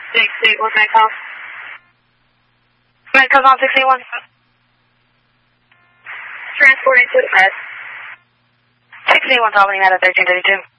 681 Metcalf. Metcalf on 681. Transporting to the med. 681 Albany, at 1332.